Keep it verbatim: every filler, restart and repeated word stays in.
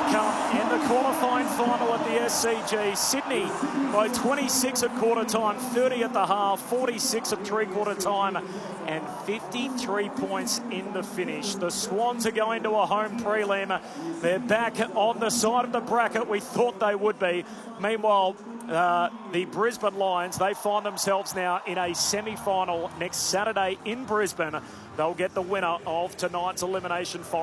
outcome in the qualifying final at the S C G. Sydney by twenty-six at quarter time, thirty at the half, forty-six at three-quarter time, and fifty-three points in the finish. The Swans are going to a home prelim. They're back on the side of the bracket we thought they would be. Meanwhile, uh, the Brisbane Lions, they find themselves now in a semi-final next Saturday in Brisbane. They'll get the winner of tonight's elimination final.